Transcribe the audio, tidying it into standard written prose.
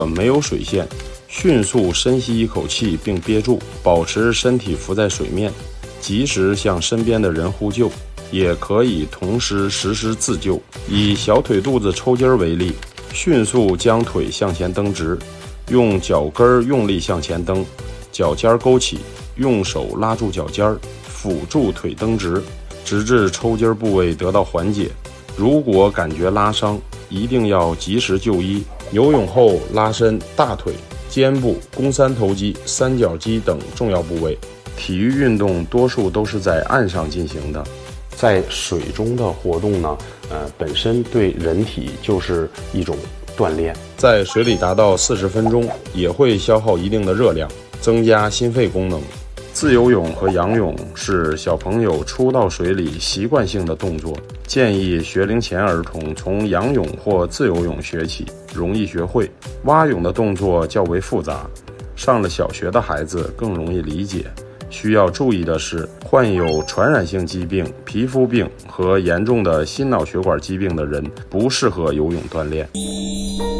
没有水线，迅速深吸一口气并憋住，保持身体浮在水面，及时向身边的人呼救，也可以同时实施自救。以小腿肚子抽筋为例，迅速将腿向前蹬直，用脚跟用力向前蹬，脚尖勾起，用手拉住脚尖，辅助腿蹬直，直至抽筋部位得到缓解。如果感觉拉伤，一定要及时就医。游泳后拉伸大腿、肩部、肱三头肌、三角肌等重要部位。体育运动多数都是在岸上进行的，在水中的活动呢，本身对人体就是一种锻炼。在水里达到40分钟，也会消耗一定的热量，增加心肺功能。自由泳和仰泳是小朋友初到水里习惯性的动作，建议学龄前儿童从仰泳或自由泳学起，容易学会。蛙泳的动作较为复杂，上了小学的孩子更容易理解。需要注意的是，患有传染性疾病、皮肤病和严重的心脑血管疾病的人不适合游泳锻炼。